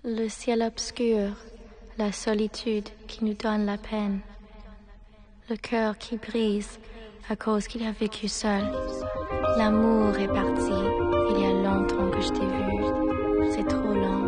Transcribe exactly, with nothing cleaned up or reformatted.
Le ciel obscur, la solitude qui nous donne la peine, le cœur qui brise à cause qu'il a vécu seul. L'amour est parti, il y a longtemps que je t'ai vu, c'est trop long.